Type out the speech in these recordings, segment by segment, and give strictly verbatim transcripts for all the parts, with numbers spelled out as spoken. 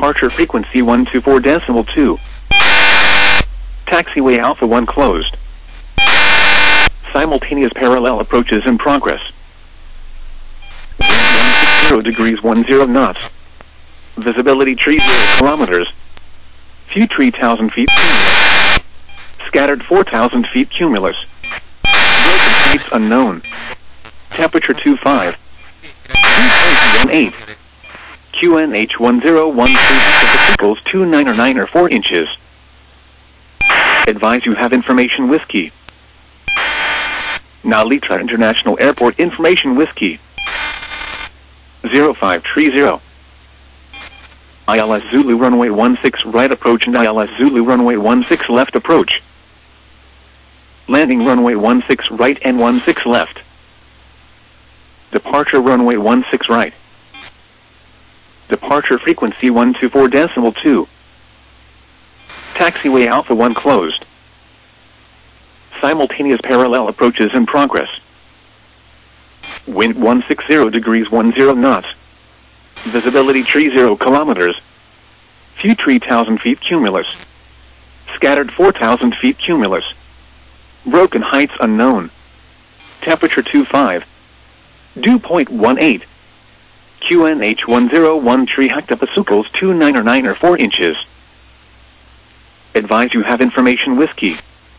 Departure frequency one two four decimal two. Taxiway Alpha one closed. Simultaneous parallel approaches in progress. Wind one sixty degrees ten knots. Visibility tree zero kilometers. Few tree thousand feet cumulus. Scattered four thousand feet cumulus. Broken heights unknown. Temperature two five. Dew point one eight. Q N H one zero one three hectopascals two nine or nine or four inches. Advise you have information whiskey. Nalitra International Airport information whiskey. zero five three zero. I L S Zulu runway one six right approach and I L S Zulu runway one six left approach. Landing runway one six right and one six left. Departure runway one six right. Departure frequency one two four decimal two. Taxiway Alpha one closed. Simultaneous parallel approaches in progress. Wind one sixty degrees ten knots. Visibility tree zero kilometers. Few tree thousand feet cumulus. Scattered four thousand feet cumulus. Broken heights unknown. Temperature two five. Dew point one eight. Q N H one zero one three hectopascals two nine or nine or four inches. Advise you have information whiskey.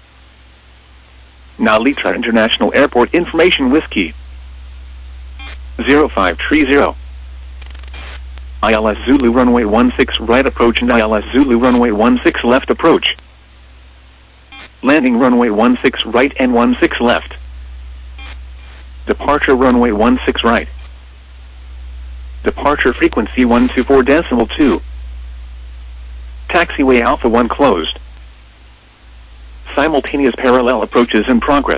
Nalitra International Airport information whiskey. zero five three zero. I L S Zulu runway one six right approach and I L S Zulu runway one six left approach. Landing runway one six right and one six left. Departure runway one six right. Departure frequency one two four decimal two. Taxiway Alpha one closed. Simultaneous parallel approaches in progress.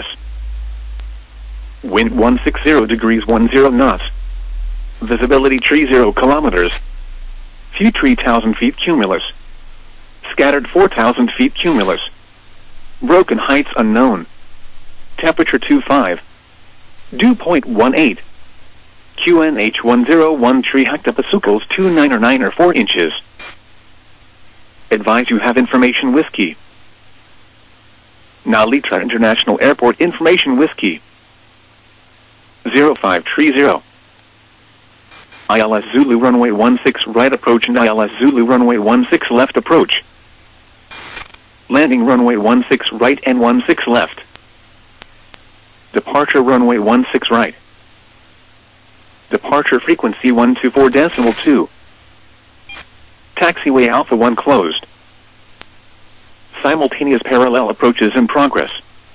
Wind one sixty degrees ten knots. Visibility tree zero kilometers. Few tree thousand feet cumulus. Scattered four thousand feet cumulus. Broken heights unknown. Temperature two five. Dew point one eight. Q N H one zero one three hectopascals two nine or nine or four inches. Advise you have information whiskey. Nalitra International Airport information whiskey. zero five three zero. I L S Zulu runway one six right approach and I L S Zulu runway one six left approach. Landing runway one six right and one six left. Departure runway one six right. Departure frequency one two four decimal two. Taxiway Alpha one closed. Simultaneous parallel approaches in progress.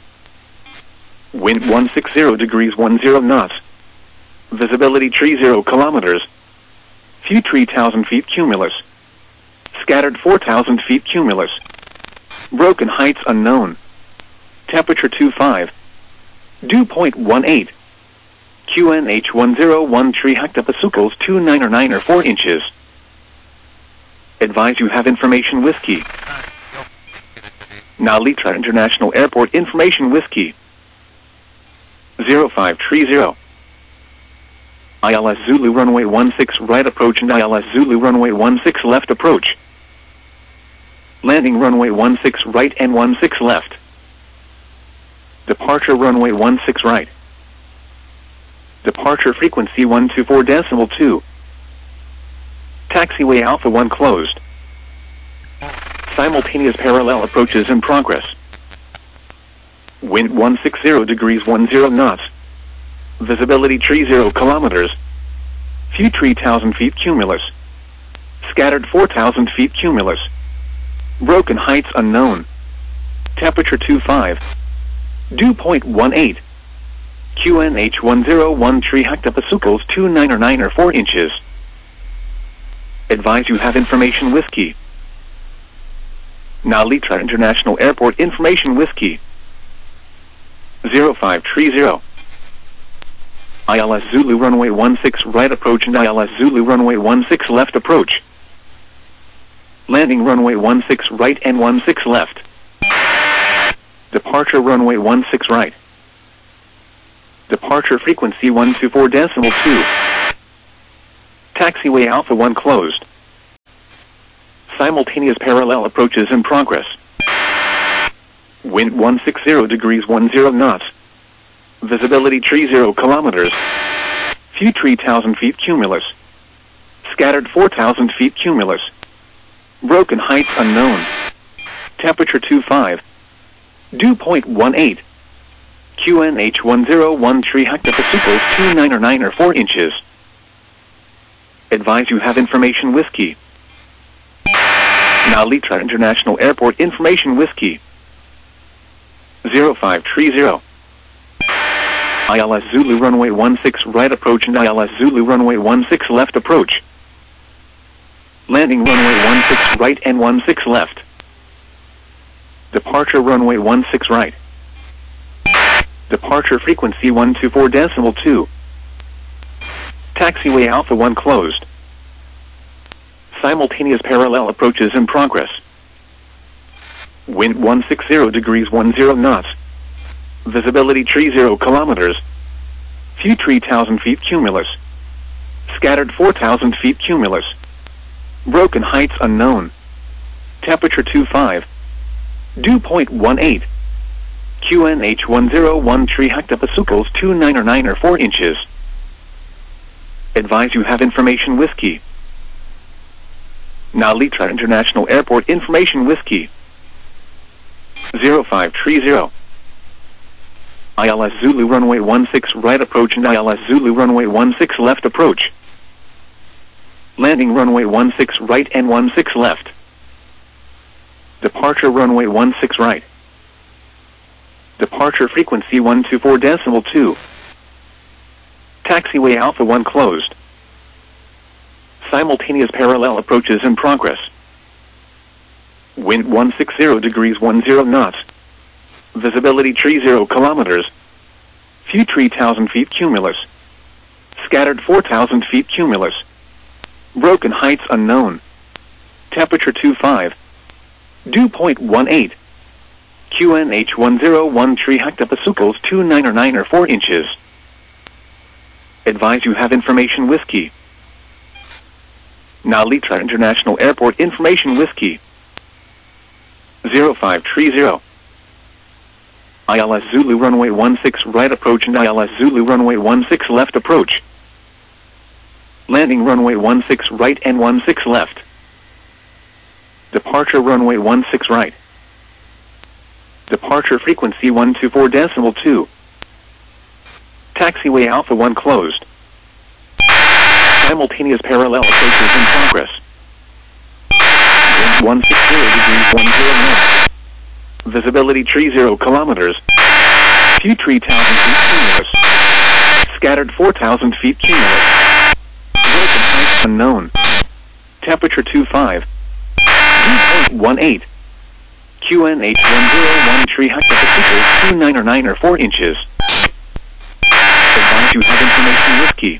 Wind one sixty degrees ten knots. Visibility tree zero kilometers. Few tree thousand feet cumulus. Scattered four thousand feet cumulus. Broken heights unknown. Temperature two five. Dew point one eight. Q N H one zero one three hectopascals two nine or nine or four inches. Advise you have information whiskey. Nalitra International Airport information whiskey. zero five three zero. I L S Zulu runway one six right approach and I L S Zulu runway one six left approach. Landing runway one six right and one six left. Departure runway one six right. Departure frequency one two four decimal two. Taxiway Alpha one closed. Simultaneous parallel approaches in progress. Wind one sixty degrees ten knots. Visibility tree zero kilometers. Few tree thousand feet cumulus. Scattered four thousand feet cumulus. Broken heights unknown. Temperature two five. Dew point one eight. Q N H one zero one three hectopascals two nine or nine or four inches. Advise you have information whiskey. Nalitra International Airport information whiskey. zero five three zero. I L S Zulu runway one six right approach and I L S Zulu runway one six left approach. Landing runway one six right and one six left. Departure runway one six right. Departure frequency one two four decimal two. Taxiway Alpha one closed. Simultaneous parallel approaches in progress. Wind one sixty degrees ten knots. Visibility tree zero kilometers. Few tree thousand feet cumulus. Scattered four thousand feet cumulus. Broken heights unknown. Temperature twenty-five. Dew point one eight. Q N H one oh one three hectopascals two nine or nine or four inches. Advise you have information whiskey. Now Litra International Airport information whiskey. zero five three zero. I L S Zulu runway one six right approach and I L S Zulu runway one six left approach. Landing runway one six right and one six left. Departure runway one six right. Departure frequency one two four decimal two. Taxiway Alpha one closed. Simultaneous parallel approaches in progress. Wind one sixty degrees ten knots. Visibility tree zero kilometers. Few tree thousand feet cumulus. Scattered four thousand feet cumulus. Broken heights unknown. Temperature twenty-five. Dew point one eight. Q N H one oh one three hectopascals two nine or nine or four inches. Advise you have information whiskey. Now Litra International Airport information whiskey. zero five three zero. I L S Zulu runway one six right approach and I L S Zulu runway one six left approach. Landing runway one six right and one six left. Departure runway one six right. Departure frequency one two four decimal two. Taxiway Alpha one closed. Simultaneous parallel approaches in progress. Wind one sixty degrees ten knots. Visibility tree zero kilometers. Few tree thousand feet cumulus. Scattered four thousand feet cumulus. Broken heights unknown. Temperature twenty-five. Dew point one eight. Q N H one oh one three hectopascals two nine or nine or four inches. Advise you have information whiskey. Now Litra International Airport information whiskey. zero five three zero. I L S Zulu runway one six right approach and I L S Zulu runway one six left approach. Landing runway one six right and one six left. Departure runway one six right. Departure frequency one two four decimal two. Taxiway Alpha one closed. Simultaneous parallel approaches in progress. Wind one sixty degrees ten knots. Visibility tree zero kilometers. Few tree thousand feet cumulus. Scattered four thousand feet cumulus. Broken heights unknown. Temperature twenty-five. Dew point one eight. Q N H one oh one three hectopascals two nine or nine or four inches. Advise you have information whiskey.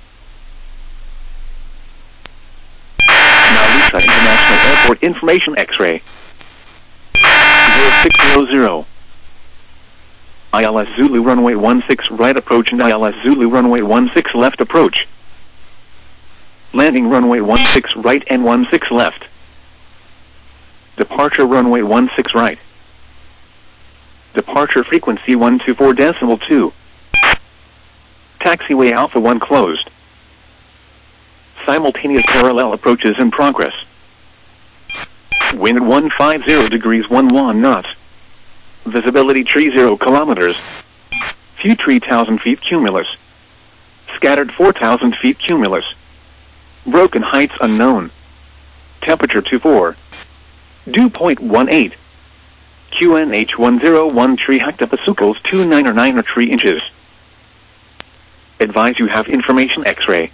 Now Litra International Airport information X-ray. zero six zero zero. I L S Zulu runway one six right approach and I L S Zulu runway one six left approach. Landing runway one six right and one six left. Departure runway one six right. Departure frequency one two four decimal two. Taxiway Alpha one closed. Simultaneous parallel approaches in progress. Wind one fifty degrees eleven knots. Visibility tree zero kilometers. Few tree thousand feet cumulus. Scattered four thousand feet cumulus. Broken heights unknown. Temperature twenty-four. Dew point one eight. Q N H one oh one three hectopascals two nine or nine or three inches. Advise you have information X-ray.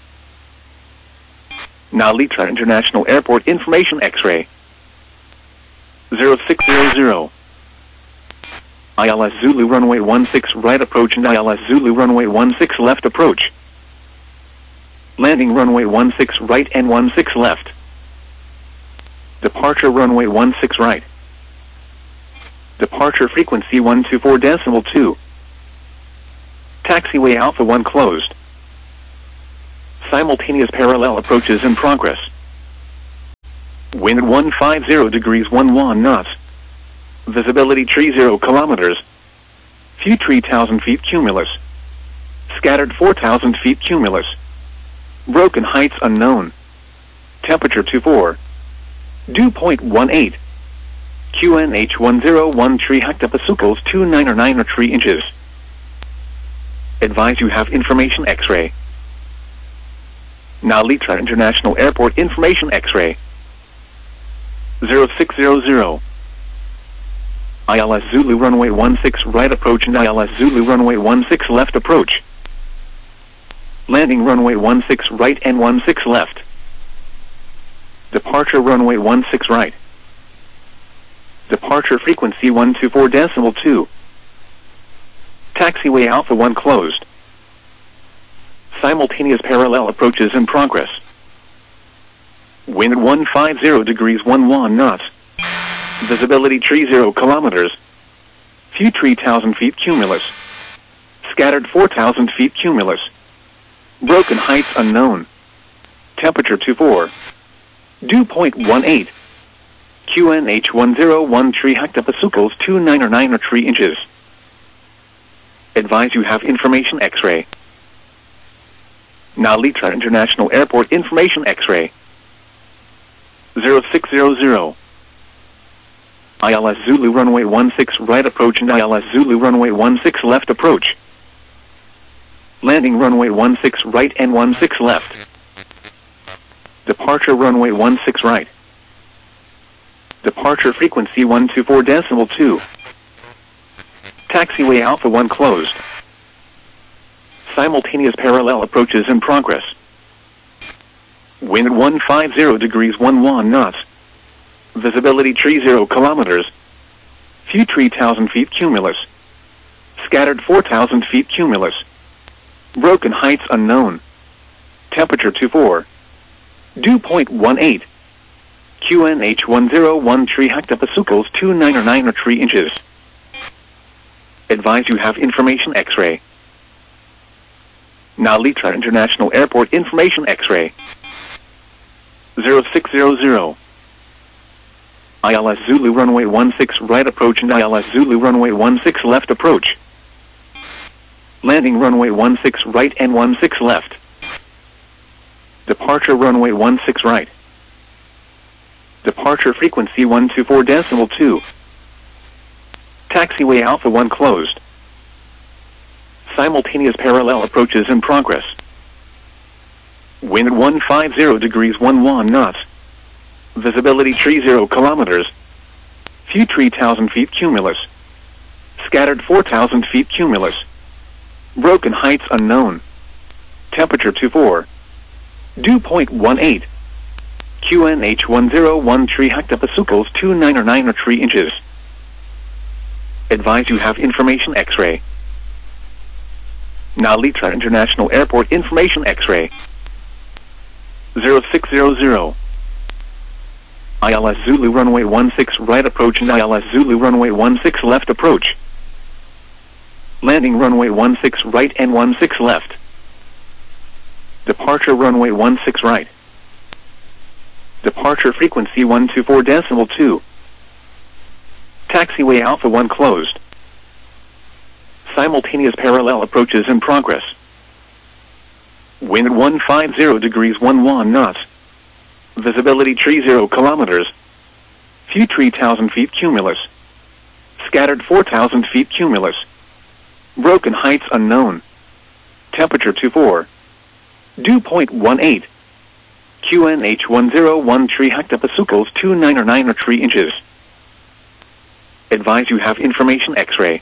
Now Litra International Airport information X-ray. zero six zero zero. I L S Zulu runway one six right approach and I L S Zulu runway one six left approach. Landing runway one six right and one six left. Departure runway one six right. Departure frequency one two four decimal two. Taxiway Alpha one closed. Simultaneous parallel approaches in progress. Wind at one fifty degrees eleven knots. Visibility tree zero kilometers. View three thousand feet cumulus. Scattered four thousand feet cumulus. Broken heights unknown. Temperature twenty-four. Dew point one eight. Q N H one zero one three hectopascals two nine nine or three inches. Advise you have information X-ray. Now Litra International Airport information X-ray. zero six zero zero. I L S Zulu runway one six right approach and I L S Zulu runway one six left approach. Landing runway one six right and one six left. Departure runway one six right. Departure frequency one two four decimal two. Taxiway Alpha one closed. Simultaneous parallel approaches in progress. Wind at one fifty degrees eleven knots. Visibility tree zero kilometers. View three thousand feet cumulus. Scattered four thousand feet cumulus. Broken heights unknown. Temperature twenty-four. Dew point one eight. Q N H one zero one three hectopascals two nine nine or three inches. Advise you have information X-ray. Now Litra International Airport information X-ray. zero six zero zero. I L S Zulu runway one six right approach and I L S Zulu runway one six left approach. Landing runway one six right and one six left. Departure runway one six right. Departure frequency one two four decimal two. Taxiway Alpha one closed. Simultaneous parallel approaches in progress. Wind at one fifty degrees eleven knots. Visibility tree zero kilometers. View three thousand feet cumulus. Scattered four thousand feet cumulus. Broken heights unknown. Temperature twenty-four. Dew point one eight. Q N H one zero one three hectopascals two nine nine or three inches. Advise you have information X-ray. Now Litra International Airport information X-ray. zero six zero zero. I L S Zulu runway one six right approach and I L S Zulu runway one six left approach. Landing runway one six right and one six left. Departure runway one six right. Departure frequency one two four decimal two. Taxiway Alpha one closed. Simultaneous parallel approaches in progress. Wind at one fifty degrees eleven knots. Visibility tree zero kilometers. View three thousand feet cumulus. Scattered four thousand feet cumulus. Broken heights unknown. Temperature twenty-four. Dew point one eight. Q N H one zero one three hectopascals two nine nine or three inches. Advise you have information X-ray. Now Litra International Airport information X-ray. zero six zero zero. I L S Zulu runway one six right approach and I L S Zulu runway one six left approach. Landing runway one six right and one six left. Departure runway one six right. Departure frequency one two four decimal two. Taxiway Alpha one closed. Simultaneous parallel approaches in progress. Wind at one fifty degrees eleven knots. Visibility tree zero kilometers. View three thousand feet cumulus. Scattered four thousand feet cumulus. Broken heights unknown. Temperature twenty-four. Dew point one eight. Q N H one zero one three hectopascals two nine nine or three inches. Advise you have information X-ray.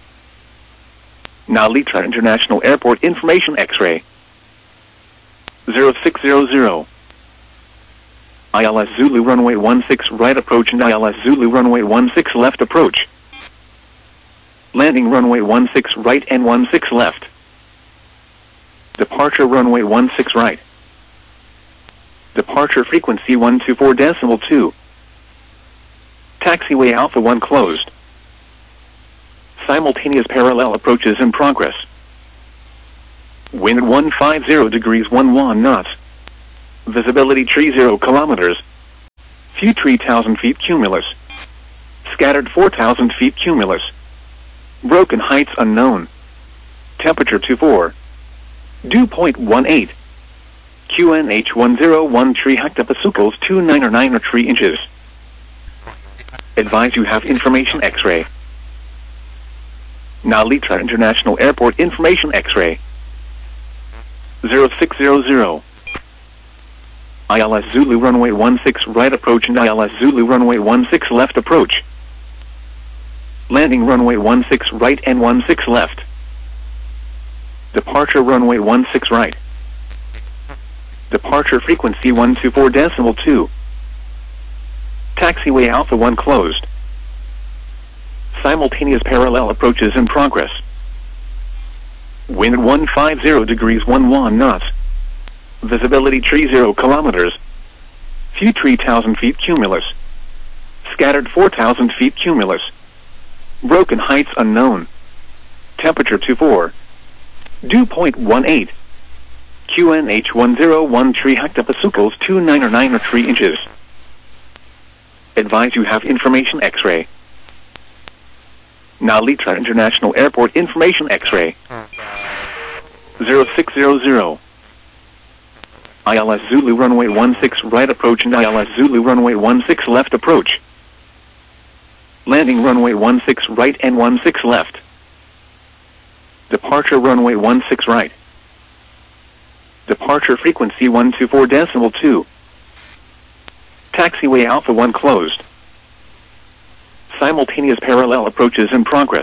Now Litra International Airport information X-ray. zero six zero zero. I L S Zulu runway one six right approach and I L S Zulu runway one six left approach. Landing runway one six right and one six left. Departure runway one six right. Departure frequency one two four decimal two. Taxiway Alpha one closed. Simultaneous parallel approaches in progress. Wind at one fifty degrees eleven knots. Visibility tree zero kilometers. Few three thousand feet cumulus. Scattered four thousand feet cumulus. Broken heights unknown. Temperature two four. Dew point one eight. Q N H one zero one three hectopascals two nine or nine or three inches. Advise you have information X-ray. Now Litra International Airport information X-ray. zero six zero zero. I L S Zulu runway one six right approach and I L S Zulu runway one six left approach. Landing runway one six right and one six left. Departure runway one six right. Departure frequency one two four decimal two. Taxiway Alpha one closed. Simultaneous parallel approaches in progress. Wind one five zero degrees one one knots. Visibility three zero kilometers. Few three thousand feet cumulus. Scattered four thousand feet cumulus. Broken heights unknown. Temperature two four. Dew point one eight. Q N H one zero one three hectopascals two nine or nine or three inches. Advise you have information X-ray. Now Litra International Airport information X-ray. zero six zero zero. I L S Zulu runway one six right approach and I L S Zulu runway one six left approach. Landing runway one six right and one six left. Departure runway one six right. Departure frequency one two four decimal two. Taxiway Alpha one closed. Simultaneous parallel approaches in progress.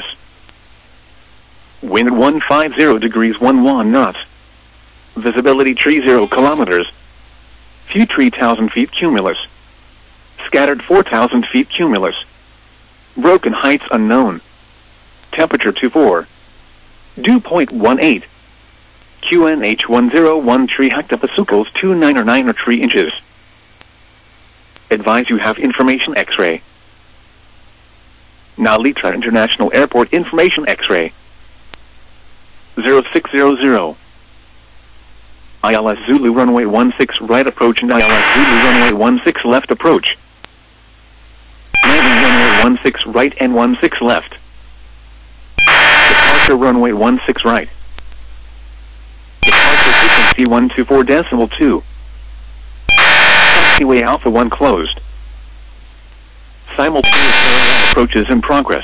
Wind one five zero degrees one one knots. Visibility three zero kilometers. Few three thousand feet cumulus. Scattered four thousand feet cumulus. Broken heights unknown. Temperature two four. Dew point one eight. Q N H one zero one three hectopascals two nine or nine or three inches. Advise you have information X-ray. Now Litra International Airport information X-ray. zero six zero zero. I L S Zulu runway one six right approach and I L S Zulu runway one six left approach. Landing runway one six right and one six left. Departure runway one six right. Departure frequency one two four decimal two. Taxiway Alpha one closed. Simultaneous parallel approaches in progress.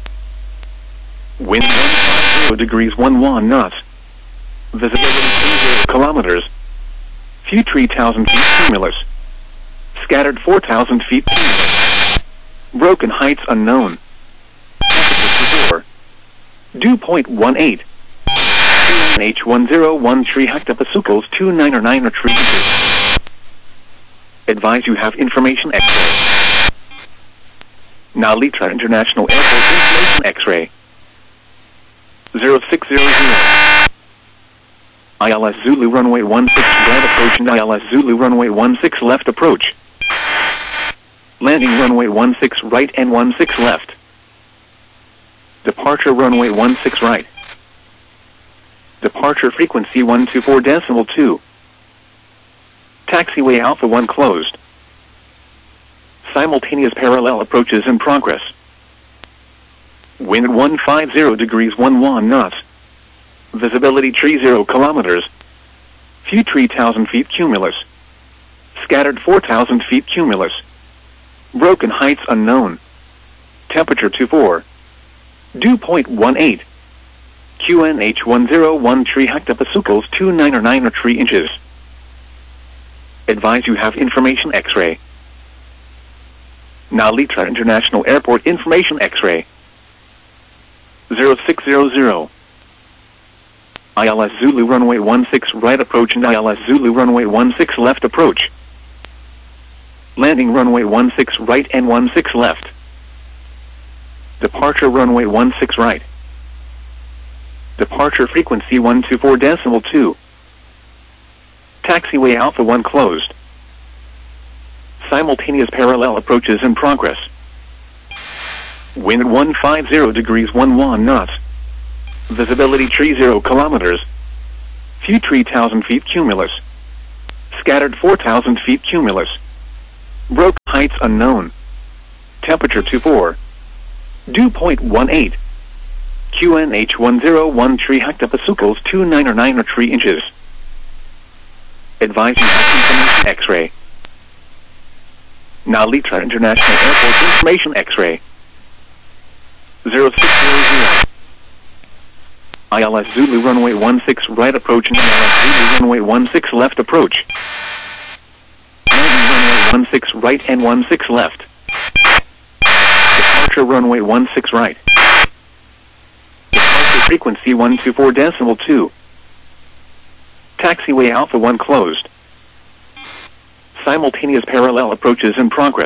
Wind one five zero degrees one one knots. Visibility three zero kilometers. Few three thousand feet cumulus. Scattered four thousand feet cumulus. Broken heights unknown. Temperature four. Dew point one eight. Q N H one zero one three hectopascals two nine or nine or three inches. Advise you have information X-ray. Now Litra International Airport information X-ray. zero six zero zero. I L S Zulu runway one six right approach and I L S Zulu runway one six left approach. Landing runway one six right and one six left. Departure runway one six right. Departure frequency one two four decimal two. Taxiway Alpha one closed. Simultaneous parallel approaches in progress. Wind one five zero degrees one one knots. Visibility three zero kilometers. Few three thousand feet cumulus. Scattered four thousand feet cumulus. Broken heights unknown. Temperature two four. Dew point one eight. Q N H one zero one three hectopascals two nine or nine or three inches. Advise you have information X-ray. Now Litra International Airport information X-ray. zero six zero zero. I L S Zulu runway one six right approach and I L S Zulu runway one six left approach. Landing runway one six right and one six left. Departure runway one six right. Departure frequency one two four decimal two. Taxiway Alpha one closed. Simultaneous parallel approaches in progress. Wind one five zero degrees one one knots. Visibility three zero kilometers. Few three thousand feet cumulus. Scattered four thousand feet cumulus. Broke height. heights unknown. Temperature two four. Dew point one eight. Q N H one zero one three hectopascals two nine or nine or three inches. Advise you have information X-ray. Now Litra International Airport information X-ray. zero six zero zero. I L S Zulu runway one six right approach and I L S Zulu runway one six left approach. Landing runway one six right and one six left. Departure runway one six right. Departure frequency one two four decimal two. Taxiway Alpha one closed. Simultaneous parallel approaches in progress.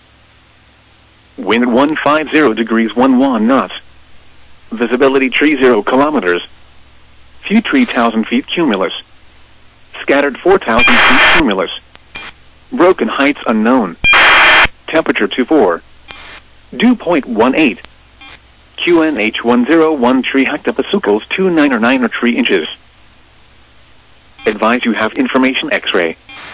Wind one five zero degrees one one knots. Visibility three zero kilometers. View three thousand feet cumulus. Scattered four thousand feet cumulus. Broken heights unknown. Temperature two four. Dew point one eight. Q N H one zero one three hectopascals two nine or nine or three inches. Advise you have information X-ray.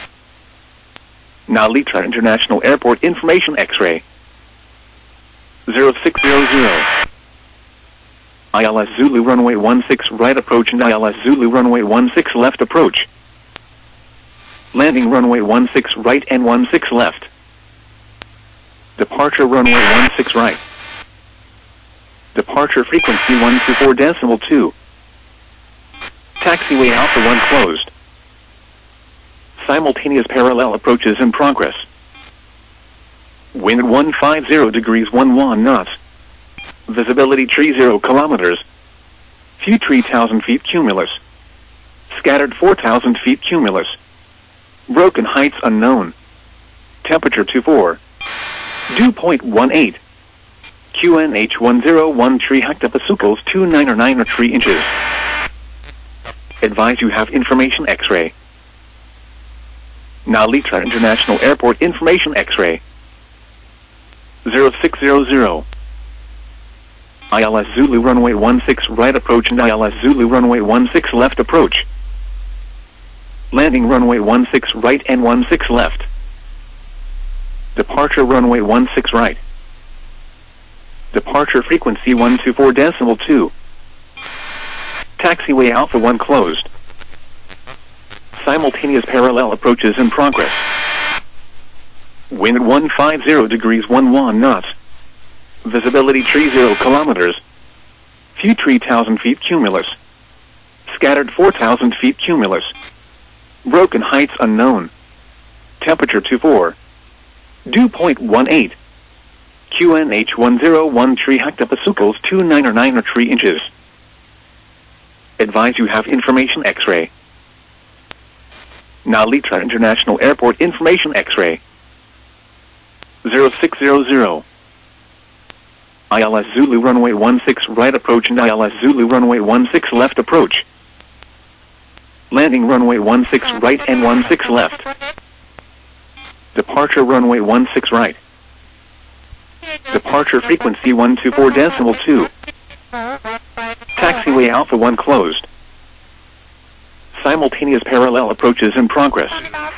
Now Litra International Airport information X-ray. zero six zero zero. I L S Zulu runway one six right approach and I L S Zulu runway one six left approach. Landing runway one six right and one six left. Departure runway one six right. Departure frequency one two four decimal two. Taxiway Alpha one closed. Simultaneous parallel approaches in progress. Wind one five zero degrees one one knots. Visibility three zero kilometers. View three thousand feet cumulus. Scattered four thousand feet cumulus. Broken heights unknown. Temperature two four. Dew point one eight. Q N H one zero one three hectopascals two nine or nine or three inches. Advise you have information X-ray. Now Litra International Airport information X-ray. zero six zero zero. I L S Zulu runway one six right approach and I L S Zulu runway one six left approach. Landing runway one six right and one six left. Departure runway one six right. Departure frequency one two four decimal two. Taxiway Alpha one closed. Simultaneous parallel approaches in progress. Wind one five zero degrees one one knots. Visibility three zero kilometers. View three thousand feet cumulus. Scattered four thousand feet cumulus. Broken heights unknown. Temperature two four. Dew point one eight. Q N H one zero one three hectopascals two nine or nine or three inches. Advise you have information X-ray. Now Litra International Airport information X-ray. zero six zero zero. I L S Zulu runway one six right approach and I L S Zulu runway one six left approach. Landing runway one six right and one six left. Departure runway one six right. Departure frequency one two four decimal two. Taxiway Alpha one closed. Simultaneous parallel approaches in progress.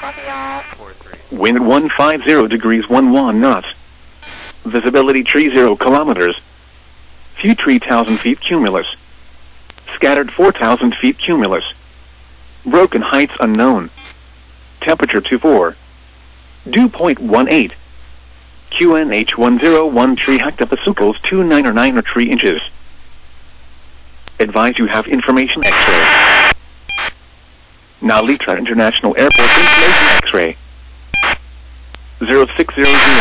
Wind one five zero degrees one one knots. Visibility three zero kilometers. View three thousand feet cumulus. Scattered four thousand feet cumulus. Broken heights unknown. Temperature two four. Dew point one eight. Q N H one zero one three hectopascals two nine or nine or three inches. Advise you have information X-ray. Now Litra International Airport information X-ray. zero six zero zero.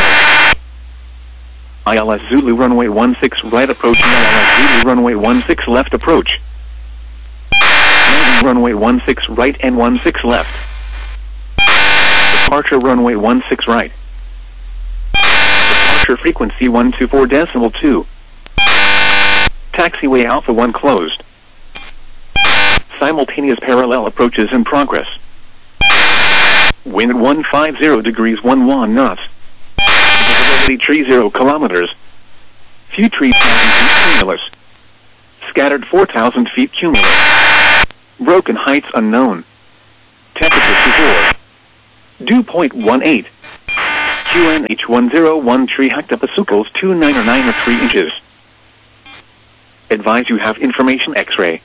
I L S Zulu runway one six right approach and I L S Zulu runway one six left approach. Landing runway one six right and one six left. Departure runway one six right. Departure frequency one two four decimal two. Taxiway Alpha one closed. Simultaneous parallel approaches in progress. Wind one five zero degrees one one knots. Visibility three zero kilometers. View three thousand feet cumulus. Scattered four thousand feet cumulus. Broken heights unknown. Temperature two four. Dew point one eight. Q Q N H one zero one three hectopascals two nine nine or three inches. Advise you have information X-ray.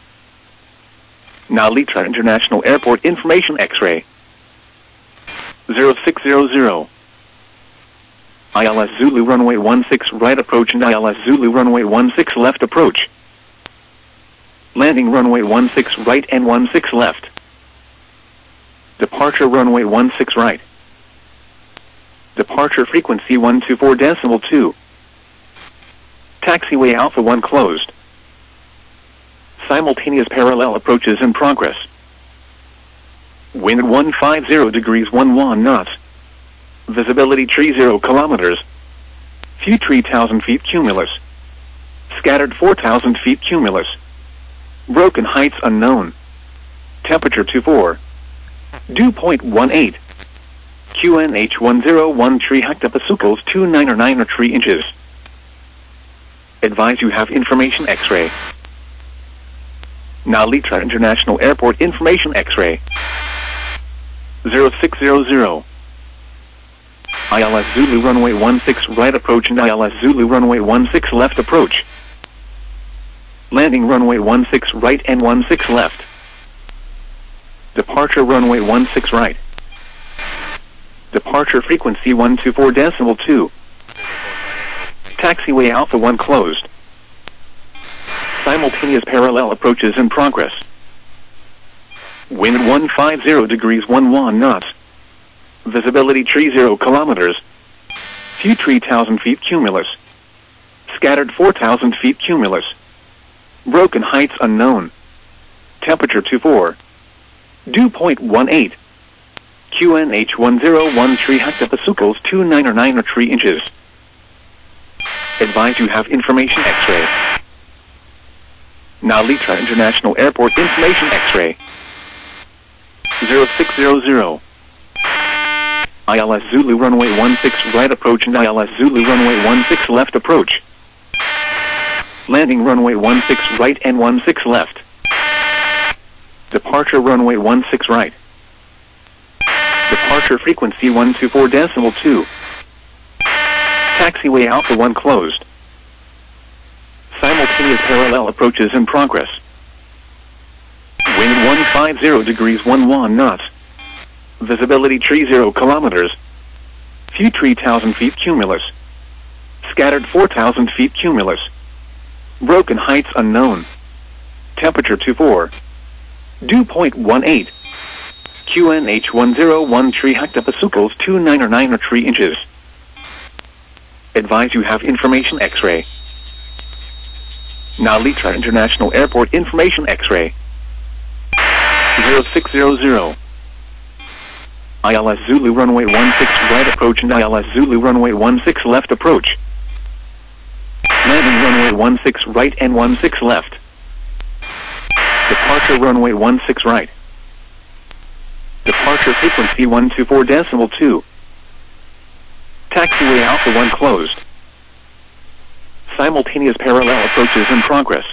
Now Litra International Airport information X-ray. zero six zero zero. I L S Zulu runway one six right approach and I L S Zulu runway one six left approach. Landing runway one six right and one six left. Departure runway one six right. Departure frequency one two four decimal two. Taxiway Alpha one closed. Simultaneous parallel approaches in progress. Wind one five zero degrees one one knots. Visibility three zero kilometers. Few three thousand feet cumulus. Scattered four thousand feet cumulus. Broken heights unknown. Temperature two four. Dew point one eight. Q N H one zero one three hectopascals two nine nine or three inches. Advise you have information X-ray. Now Litra International Airport information X-ray. zero six zero zero. I L S Zulu runway one six right approach and I L S Zulu runway one six left approach. Landing runway one six right and one six left. Departure runway one six right. Departure frequency one two four decimal two. Taxiway Alpha one closed. Simultaneous parallel approaches in progress. Wind one five zero degrees one one knots. Visibility three zero kilometers. Few three thousand feet cumulus. Scattered four thousand feet cumulus. Broken heights unknown. Temperature two four. Dew point one eight. Q N H one zero one three hectopascals two nine nine or three inches. Advise you have information X-ray. Now Litra International Airport information X-ray. zero six zero zero. I L S Zulu runway one six right approach and I L S Zulu runway one six left approach. Landing runway one six right and one six left. Departure runway one six right. Departure frequency one two four decimal two. Taxiway Alpha one closed. Simultaneous parallel approaches in progress. Wind one five zero degrees one one knots. Visibility three zero kilometers. Few three thousand feet cumulus. Scattered four thousand feet cumulus. Broken heights unknown. Temperature two four. Dew point one eight. Q N H one zero one three hectopascals two nine nine or three inches. Advise you have information X-ray. Now Litra International Airport information X-ray. zero six zero zero. I L S Zulu runway one six right approach and I L S Zulu runway one six left approach. Landing runway one six right and one six left. Departure runway one six right. Departure frequency one two four decimal two. Taxiway Alpha one closed. Simultaneous parallel approaches in progress.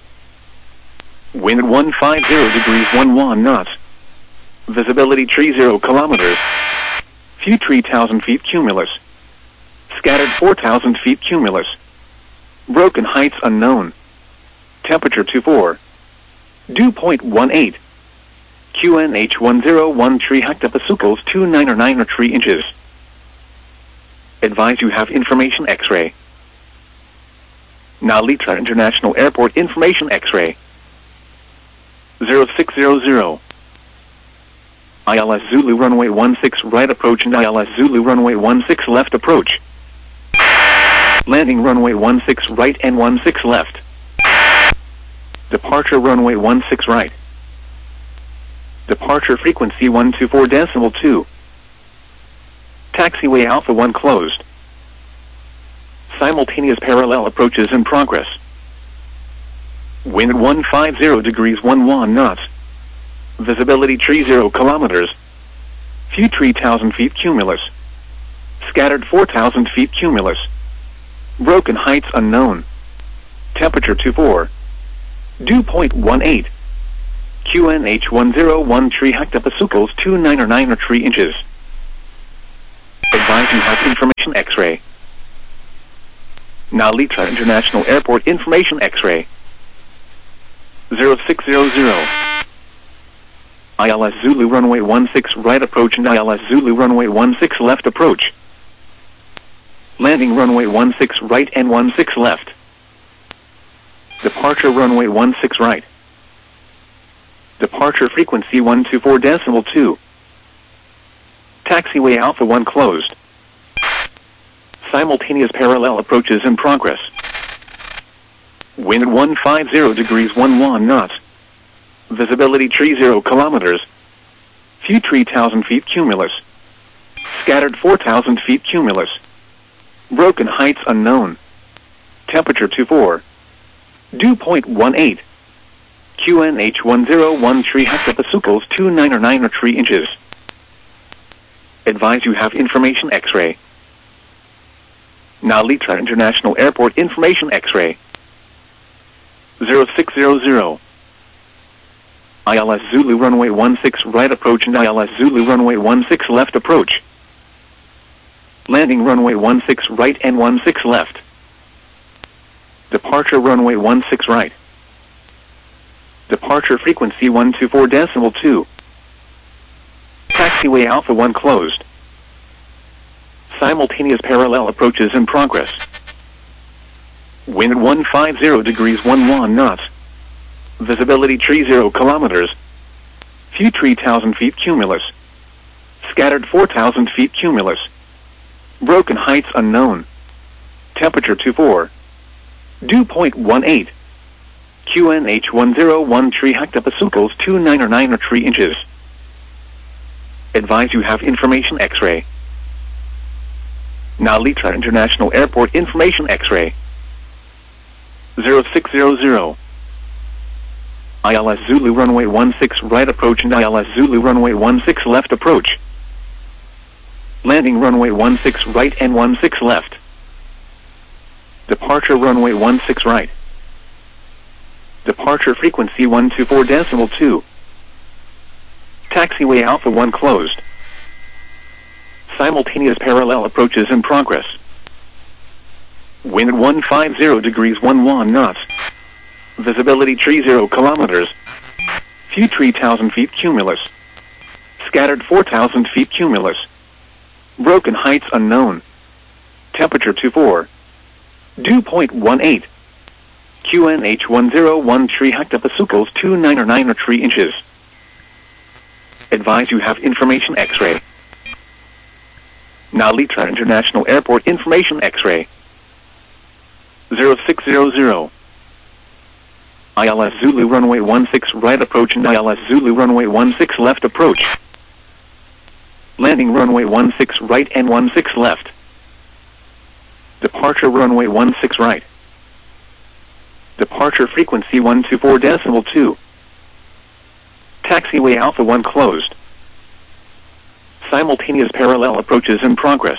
Wind one five zero degrees one one knots. Visibility three zero kilometers. Few three thousand feet cumulus. Scattered four thousand feet cumulus. Broken heights unknown. Temperature two four. Dew point one eight. Q N H one zero one three hectopascals two nine nine or three inches. Advise you have information X-ray. Now Litra International Airport information X-ray. zero six zero zero. I L S Zulu runway one six right approach and I L S Zulu runway one six left approach. Landing runway one six right and one six left. Departure runway one six right. Departure frequency one two four decimal two. Taxiway Alpha one closed. Simultaneous parallel approaches in progress. Wind one five zero degrees one one knots. Visibility three zero kilometers. Few three thousand feet cumulus. Scattered four thousand feet cumulus. Broken heights unknown. Temperature two four. Dew point one eight. Q N H one zero one three hectopascals two nine nine or three inches. Advise you have information X-ray. Nalitra International Airport information X-ray. zero six zero zero. I L S Zulu runway one six right approach and I L S Zulu runway one six left approach. Landing runway one six right and one six left. Departure runway one six right. Departure frequency one two four decimal two. Taxiway Alpha one closed. Simultaneous parallel approaches in progress. Wind one five zero degrees one one knots. Visibility tree zero kilometers. Few three thousand feet cumulus. Scattered four thousand feet cumulus. Broken heights unknown. Temperature two four. Dew point one eight. Q N H one zero one three hectopascals two nine or nine or three inches. Advise you have information X-ray. Nalitra International Airport information X-ray. zero six zero zero. I L S Zulu runway one six right approach and I L S Zulu runway one six left approach. Landing runway one six right and one six left. Departure runway one six right. Departure frequency one two four decimal two. Taxiway Alpha one closed. Simultaneous parallel approaches in progress. Wind one five zero degrees one one knots. Visibility tree zero kilometers. Few three thousand feet cumulus. Scattered four thousand feet cumulus. Broken heights unknown. Temperature two four. Dew point one eight. Q N H one zero one three hectopascals two nine or nine or three inches. Advise you have information X-ray. Nalitra International Airport information X-ray. zero six zero zero. I L S Zulu runway one six right approach and I L S Zulu runway one six left approach. Landing runway one six right and one six left. Departure runway one six right. Departure frequency one two four decimal two. Taxiway Alpha one closed. Simultaneous parallel approaches in progress. Wind one five zero degrees one one knots. Visibility tree zero kilometers. Few three thousand feet cumulus. Scattered four thousand feet cumulus. Broken heights unknown. Temperature two four. Dew point one eight. Q N H one zero one three hectopascals two nine or nine or three inches. Advise you have information X-ray. Nalitra International Airport information X-ray. zero six zero zero. I L S Zulu runway one six right approach and I L S Zulu runway one six left approach. Landing runway one six right and one six left. Departure runway one six right. Departure frequency one two four decimal two. Taxiway Alpha one closed. Simultaneous parallel approaches in progress.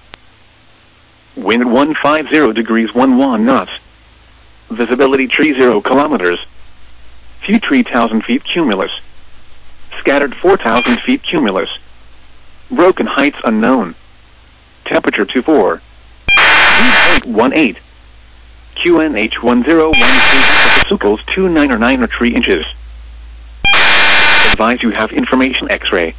Wind one five zero degrees one one knots. Visibility tree zero kilometers. Few three thousand feet cumulus. Scattered four thousand feet cumulus. Broken heights unknown. Temperature two four. Dew point one eight. Q N H one zero one three hectopascals two nine or nine or three inches. Advise you have information X-ray.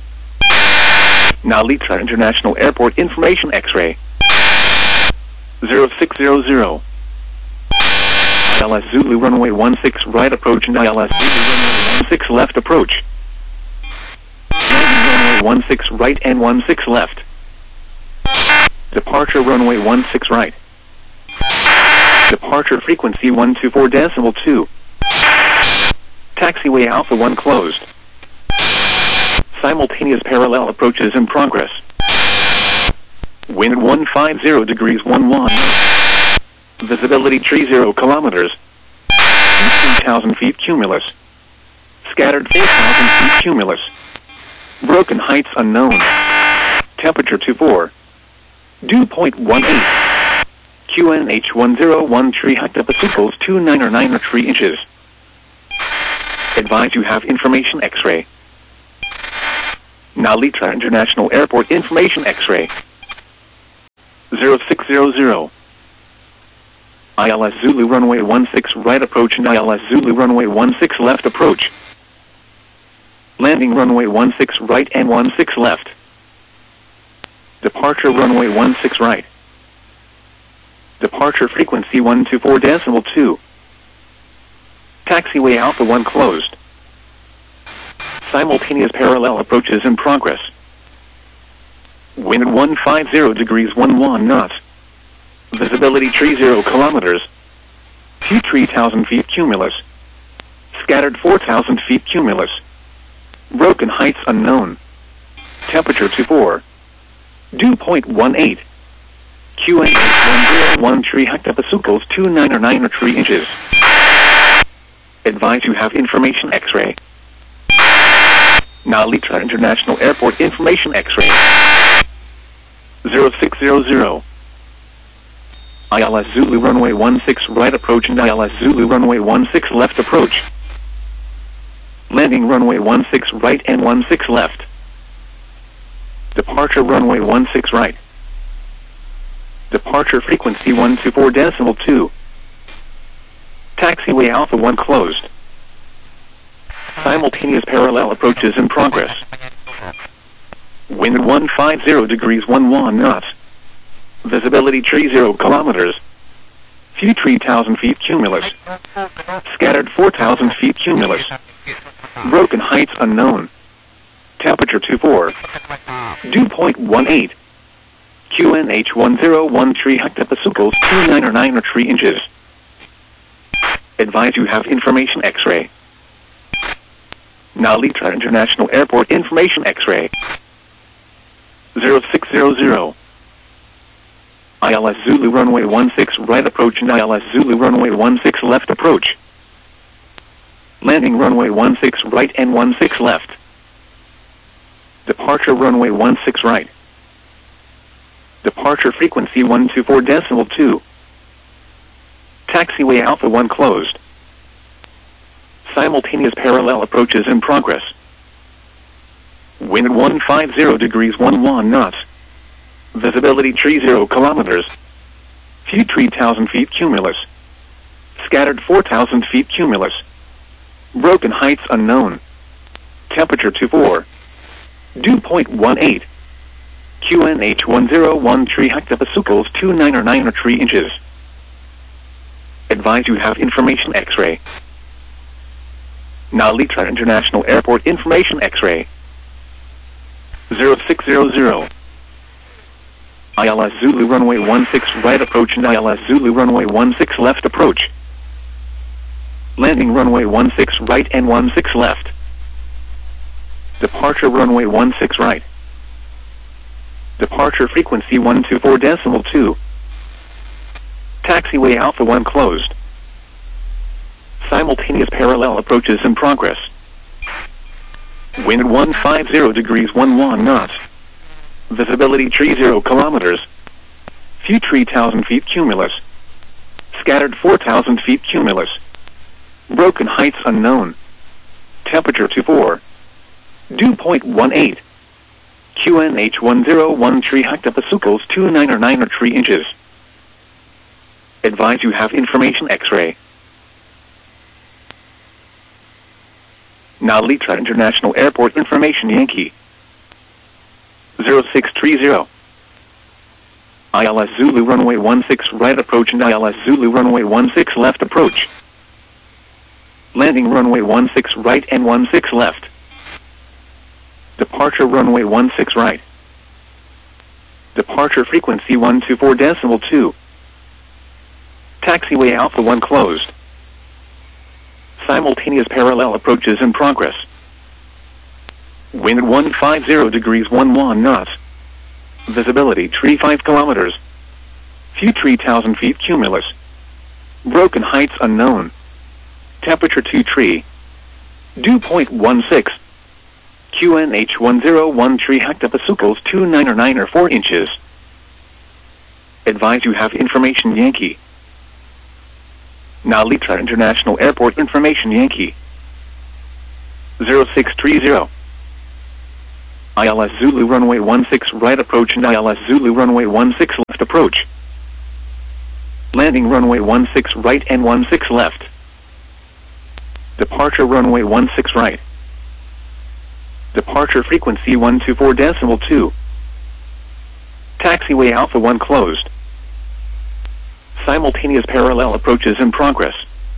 Nalitra International Airport information X-ray. zero six zero zero. I L S Zulu runway one six right approach and I L S Zulu runway one six left approach. Landing runway one six right and one six left. Departure runway one six right. Departure frequency one two four decimal two. Taxiway Alpha one closed. Simultaneous parallel approaches in progress. Wind one five zero degrees one one. Visibility tree zero kilometers. three thousand feet cumulus. Scattered four thousand feet cumulus. Broken heights unknown. Temperature two four. Dew point one eight. Q N H one zero one three hectopascals two nine or nine or three inches. Advise you have information X-ray. Nalitra International Airport Information X-ray. zero six zero zero. I L S Zulu runway one six right approach and I L S Zulu runway one six left approach. Landing runway one six right and one six left. Departure runway one six right. Departure frequency one two four decimal two. Taxiway Alpha one closed. Simultaneous parallel approaches in progress. Wind one five zero degrees one one knots. Visibility tree zero kilometers. View three thousand feet cumulus. Scattered four thousand feet cumulus. Broken heights unknown. Temperature two four. Dew point one eight. Q N H one zero one three hectopascals two nine or nine or three inches. Advise you have information X-ray. Nalitra International Airport Information X-ray. zero six zero zero. I L S Zulu runway one six right approach and I L S Zulu runway one six left approach. Landing runway one six right and one six left. Departure runway one six right. Departure frequency one two four decimal two. Taxiway Alpha one closed. Simultaneous parallel approaches in progress. Wind one five zero degrees one one knots. Visibility tree zero kilometers. View three thousand feet cumulus. Scattered four thousand feet cumulus. Broken heights unknown. Temperature two four. Dew point one eight. Q N H one zero one three hectopascals two nine or nine or three inches. Advise you have information X-ray. Nalitra International Airport Information X-ray. zero six zero zero. I L S Zulu runway one six right approach and I L S Zulu runway one six left approach. Landing runway one six right and one six left. Departure runway one six right. Departure frequency one two four decimal two. Taxiway Alpha one closed. Simultaneous parallel approaches in progress. Wind one five zero degrees one one knots. Visibility tree zero kilometers. View three thousand feet cumulus. Scattered four thousand feet cumulus. Broken heights unknown. Temperature two four. Dew point one eight. Q N H one zero one three hectopascals two nine or nine or three inches. Advise you have information X-ray. Nalitra International Airport Information X-ray. zero six zero zero. I L S Zulu runway one six right approach and I L S Zulu runway one six left approach. Landing runway one six right and one six left. Departure runway one six right. Departure frequency one two four decimal two. Taxiway Alpha one closed. Simultaneous parallel approaches in progress. Wind one five zero degrees one one knots. Visibility tree zero kilometers. View three thousand feet cumulus. Scattered four thousand feet cumulus. Broken heights unknown. Temperature two four. Dew point one eight. Q N H one zero one three hectopascals two nine or nine or three inches. Advise you have information X-ray. Nalitra International Airport Information Yankee. zero six three zero. I L S Zulu runway one six right approach and I L S Zulu runway one six left approach. Landing runway one six right and one six left. Departure runway one six right. Departure frequency one two four decimal two. Taxiway Alpha one closed. Simultaneous parallel approaches in progress. Wind one five zero degrees one one knots. Visibility tree five kilometers. View three thousand feet cumulus. Broken heights unknown. Temperature two three. Dew point one six. Q N H one zero one three hectopascals two nine or nine or four inches. Advise you have information Yankee. Nalitra International Airport Information Yankee. zero six three zero. I L S Zulu runway one six right approach and I L S Zulu runway one six left approach. Landing runway one six right and one six left. Departure runway one six right. Departure frequency one two four decimal two. Taxiway Alpha one closed. Simultaneous parallel approaches in progress.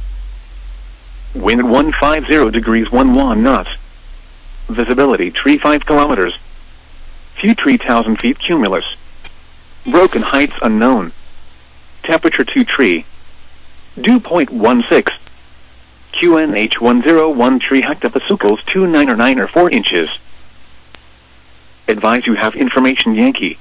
Wind one five zero degrees one one knots. Visibility tree five kilometers. Few three thousand feet cumulus. Broken heights unknown. Temperature two tree. Dew point one six. Q N H one zero one tree hectopascals two nine or nine or four inches. Advise you have information Yankee.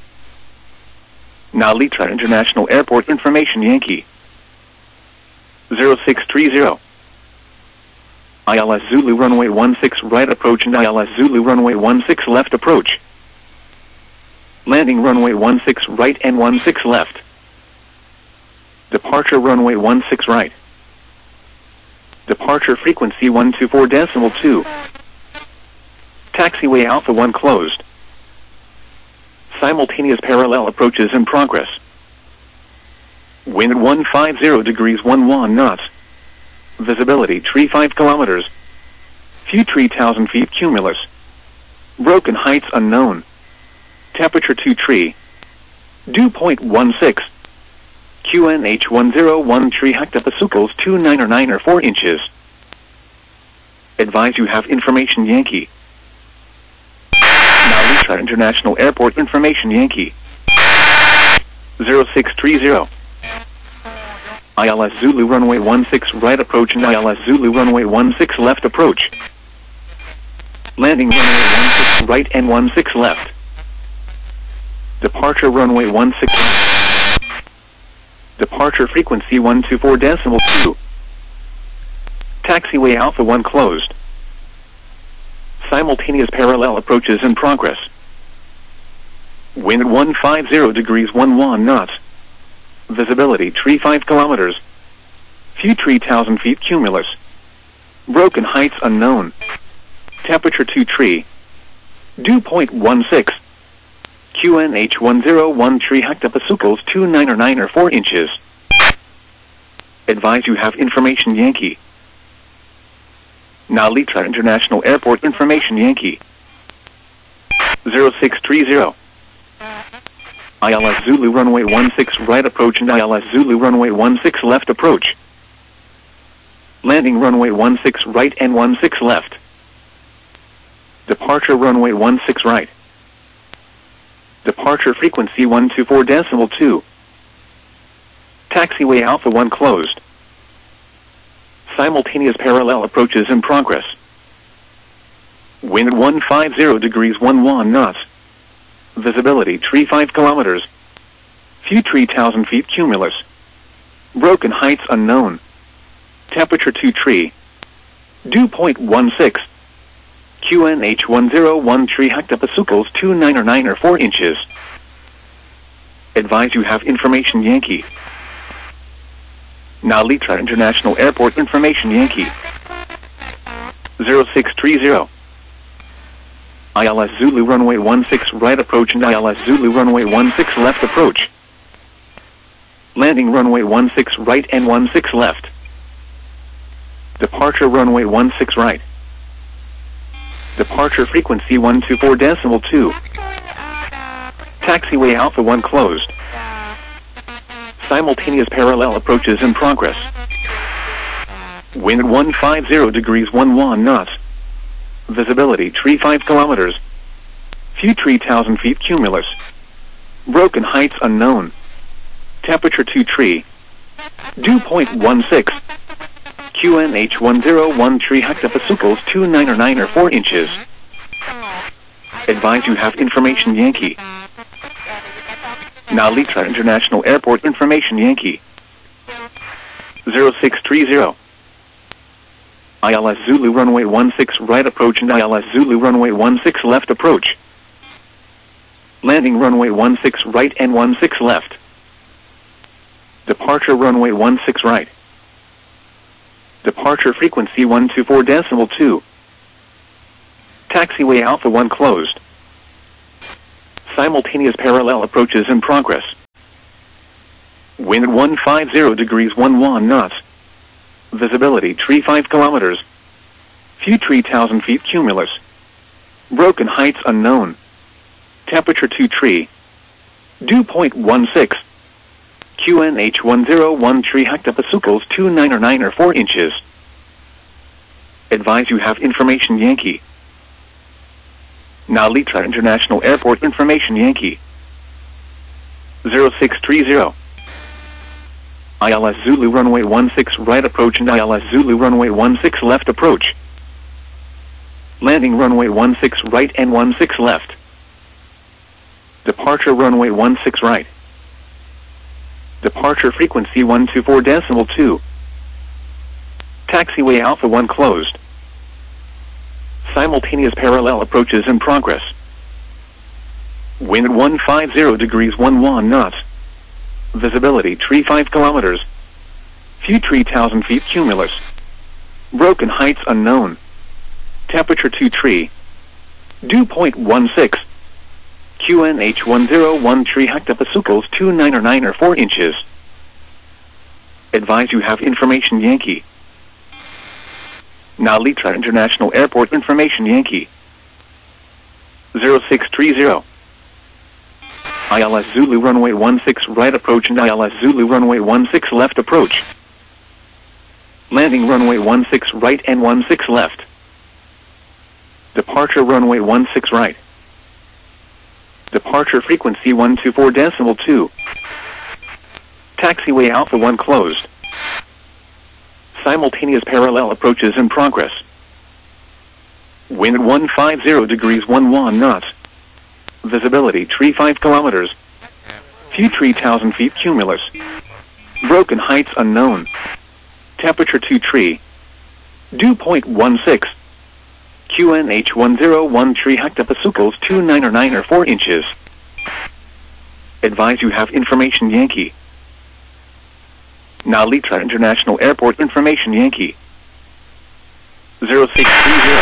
Now Litra International Airport information Yankee. zero six three zero. I L S Zulu runway one six right approach and I L S Zulu runway one six left approach. Landing runway one six right and one six left. Departure runway one six right. Departure frequency one two four decimal two. Taxiway Alpha one closed. Simultaneous parallel approaches in progress. Wind one five zero degrees one one knots. Visibility tree five kilometers. Few three thousand feet cumulus. Broken heights unknown. Temperature two tree. Dew point one six. Q N H one zero one tree hectopascals two nine or nine or four inches. Advise you have information Yankee. Now Litra International Airport information Yankee. zero six three zero. I L S Zulu runway one six right approach and I L S Zulu runway one six left approach. Landing runway one six right and one six left. Departure runway one six left. Departure frequency one two four decimal two. Taxiway Alpha one closed. Simultaneous parallel approaches in progress. Wind one five zero degrees one one knots. Visibility tree five kilometers. Few three thousand feet cumulus. Broken heights unknown. Temperature two tree. Dew point one six. Q N H one zero one tree hectopascals two nine or nine or four inches. Advise you have information Yankee. Now Litra International Airport information Yankee. zero six three zero. I L S Zulu runway one six right approach and I L S Zulu runway one six left approach. Landing runway one six right and one six left. Departure runway one six right. Departure frequency one two four decimal two. Taxiway Alpha one closed. Simultaneous parallel approaches in progress. Wind one five zero degrees one one knots. Visibility tree five kilometers. Few three thousand feet cumulus. Broken heights unknown. Temperature two tree. Dew point one six. Q N H one zero one tree hectopascals two nine or nine or four inches. Advise you have information Yankee. Now Litra International Airport information Yankee. zero six three zero. I L S Zulu runway one six right approach and I L S Zulu runway one six left approach. Landing runway one six right and one six left. Departure runway one six right. Departure frequency one two four decimal two. Taxiway Alpha one closed. Simultaneous parallel approaches in progress. Wind one five zero degrees one one knots. Visibility tree five kilometers. Few three thousand feet cumulus. Broken heights unknown. Temperature two tree. Dew point one six. Q N H one zero one tree hectopascals two nine or nine or four inches. Advise you have information Yankee. Now Litra International Airport information Yankee. zero six three zero. I L S Zulu runway one six right approach and I L S Zulu runway one six left approach. Landing runway one six right and one six left. Departure runway one six right. Departure frequency one two four decimal two. Taxiway Alpha one closed. Simultaneous parallel approaches in progress. Wind at one hundred fifty degrees eleven knots. Visibility tree five kilometers. Few three thousand feet cumulus. Broken heights unknown. Temperature two tree. Dew point one six. Q N H one zero one tree hectopascals two nine or nine or four inches. Advise you have information Yankee. Narita International Airport information Yankee. zero six three zero. I L S Zulu runway one six right approach and I L S Zulu runway one six left approach. Landing runway one six right and one six left. Departure runway one six right. Departure frequency one two four decimal two. Taxiway Alpha one closed. Simultaneous parallel approaches in progress. Wind at one hundred fifty degrees eleven knots. Visibility tree five kilometers. Few three thousand feet cumulus. Broken heights unknown. Temperature two tree. Dew point one six. Q N H one zero one tree hectopascals two nine or nine or four inches. Advise you have information Yankee. Narita International Airport information Yankee. zero six three zero. I L S Zulu runway one six right approach and I L S Zulu runway one six left approach. Landing runway one six right and one six left. Departure runway one six right. Departure frequency one two four decimal two. Taxiway Alpha one closed. Simultaneous parallel approaches in progress. Wind at one hundred fifty degrees eleven knots. Visibility tree five kilometers. Few three thousand feet cumulus. Broken heights unknown. Temperature two tree. Dew point one six. Q N H one zero one tree hectopascals two nine or nine or four inches. Advise you have information Yankee. Narita International Airport information Yankee. zero six three zero.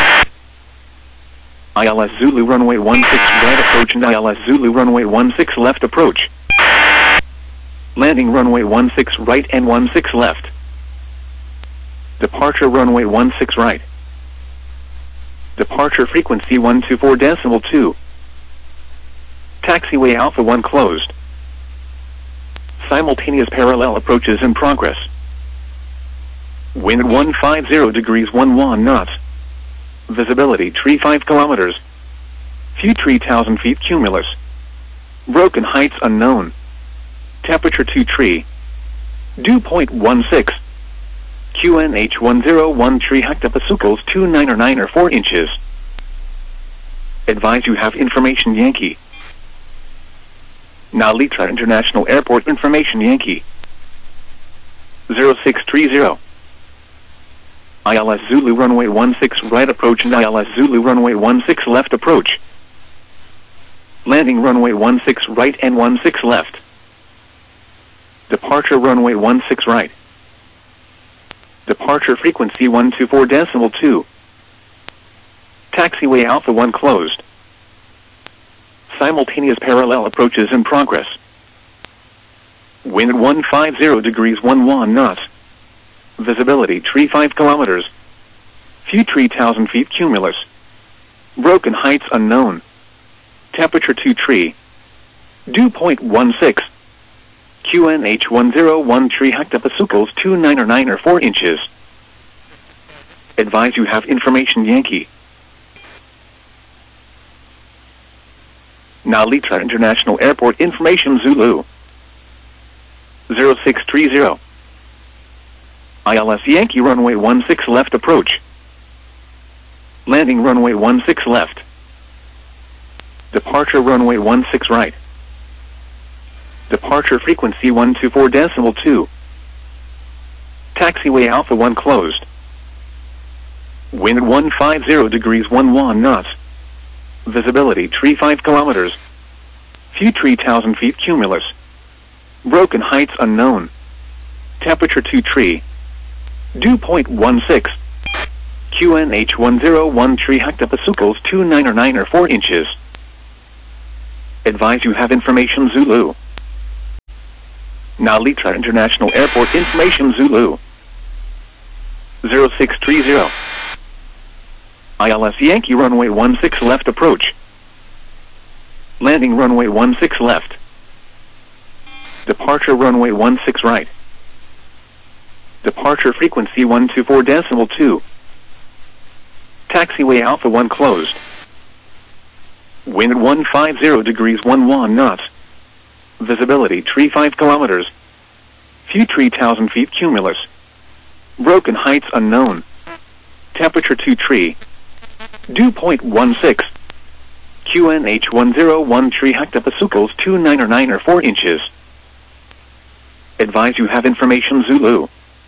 I L S Zulu runway one six right approach and I L S Zulu runway one six left approach. Landing runway one six right and one six left. Departure runway one six right. Departure frequency one two four decimal two. Taxiway Alpha one closed. Simultaneous parallel approaches in progress. Wind at one hundred fifty degrees eleven knots. Visibility tree five kilometers. Few three thousand feet cumulus. Broken heights unknown. Temperature two tree. Dew point one six. Q N H one zero one tree hectopascals two nine or nine or four inches. Advise you have information Yankee. Narita International Airport information Yankee. zero six three zero. I L S Zulu runway one six right approach and I L S Zulu runway one six left approach. Landing runway one six right and one six left. Departure runway one six right. Departure frequency one two four decimal two. Taxiway Alpha one closed. Simultaneous parallel approaches in progress. Wind at one hundred fifty degrees eleven knots. Visibility tree five kilometers. Few three thousand feet cumulus. Broken heights unknown. Temperature two tree. Dew point one six. Q N H one zero one tree hectopascals two nine or nine or four inches. Advise you have information Yankee. Narita International Airport information Zulu. zero six three zero. I L S Yankee runway one six left approach. Landing runway one six left. Departure runway one six right. Departure frequency one two four decimal two. Taxiway Alpha one closed. Wind at one hundred fifty degrees eleven knots. Visibility tree five kilometers. Few three thousand feet cumulus. Broken heights unknown. Temperature two tree. Dew point one six. Q N H one zero one tree hectopascals two nine or nine or four inches. Advise you have information Zulu. Nalitra International Airport information Zulu. zero six three zero. I L S Yankee runway one six left approach. Landing runway one six left. Departure runway one six right. Departure frequency one two four decimal two. Taxiway Alpha one closed. Wind one five zero degrees one one knots. Visibility three five kilometers. Few three thousand feet cumulus. Broken heights unknown. Temperature two tree. Dew point one six. Q N H one zero one tree hectopascals two nine or nine or four inches. Advise you have information Zulu.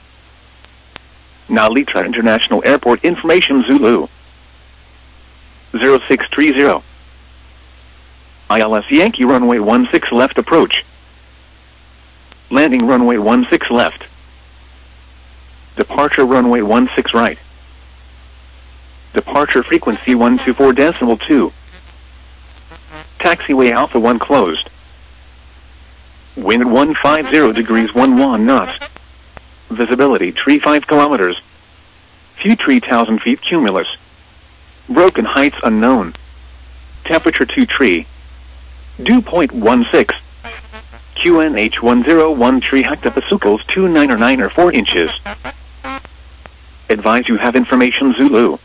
Nalitra International Airport information Zulu. zero six three zero. I L S Yankee runway one six left approach. Landing runway one six left. Departure runway one six right. Departure frequency one two four decimal two. Taxiway Alpha one closed. Wind one five zero degrees one one knots. Visibility three five kilometers. Few three thousand feet cumulus. Broken heights unknown. Temperature two tree. Dew point one six. Q N H one zero one tree hectopascals two nine or nine or four inches. Advise you have information Zulu.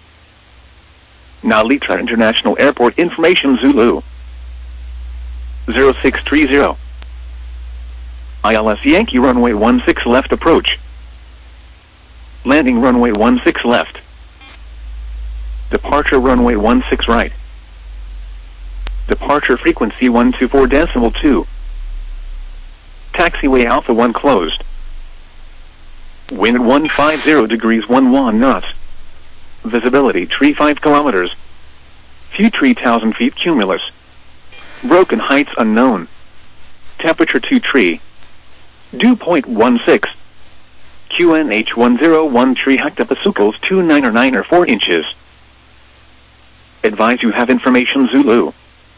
Nalitra International Airport information Zulu. zero six three zero. I L S Yankee runway one six left approach. Landing runway one six left. Departure runway one six right. Departure frequency one two four decimal two. Taxiway Alpha one closed. Wind one five zero degrees one one knots. Visibility three five kilometers. Few three thousand feet cumulus. Broken heights unknown. Temperature two tree. Dew point one six. Q N H one zero one tree hectopascals two nine or nine or four inches. Advise you have information Zulu.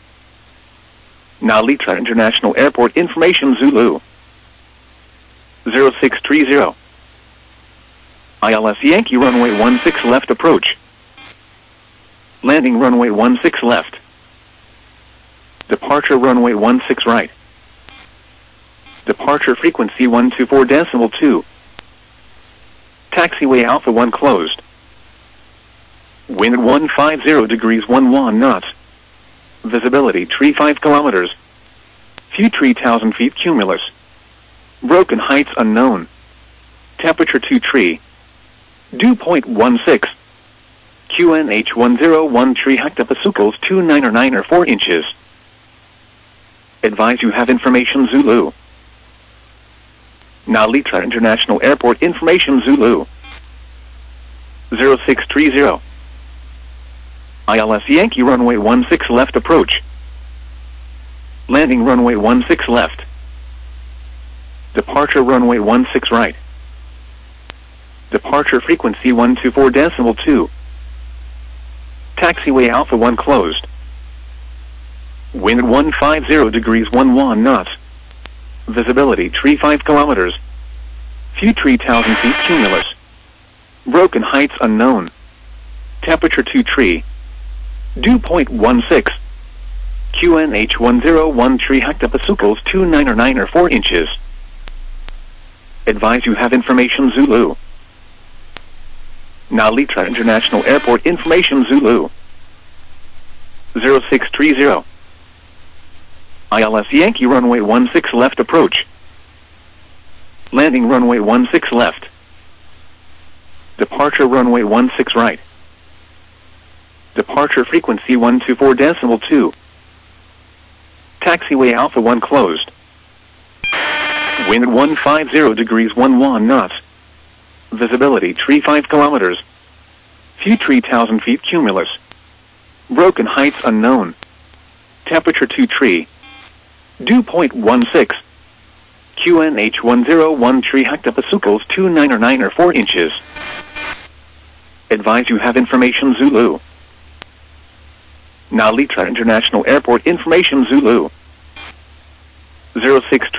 Nalitra International Airport information Zulu. zero six three zero. I L S Yankee runway one six left approach. Landing runway one six left. Departure runway one six right. Departure frequency one two four decimal two. Taxiway Alpha one closed. Wind one five zero degrees one one knots. Visibility three five kilometers. Few three thousand feet cumulus. Broken heights unknown. Temperature two tree. Dew point one six. Q N H one zero one tree hectopascals two nine or nine or four inches. Advise you have information Zulu. Nalitra International Airport information Zulu. zero six three zero. I L S Yankee runway one six left approach. Landing runway one six left. Departure runway one six right. Departure frequency one two four decimal two. Taxiway Alpha one closed. Wind one five zero degrees one one knots. Visibility three five kilometers. Few three thousand feet cumulus. Broken heights unknown. Temperature two tree. Dew point one six. Q N H one zero one tree hectopascals two nine or nine or four inches. Advise you have information Zulu. Nalitra International Airport information Zulu. zero six three zero. I L S Yankee runway one six left approach. Landing runway one six left. Departure runway one six right. Departure frequency one two four decimal two. Taxiway Alpha one closed. Wind one five zero degrees one one knots. Visibility three five kilometers. Few three thousand feet cumulus. Broken heights unknown. Temperature two tree. Dew point one six. Q N H one zero one tree hectopascals two nine or nine or four inches. Advise you have information Zulu. Nalitra International Airport information Zulu. zero six